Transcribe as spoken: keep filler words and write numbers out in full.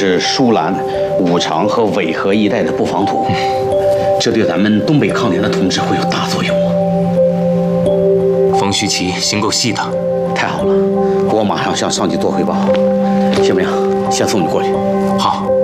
是舒兰、五常和渭河一带的布防图，这对咱们东北抗联的同志会有大作用啊！ 冯须奇心够细的， 太好了，我马上向上级做汇报。行不行？先送你过去。 好。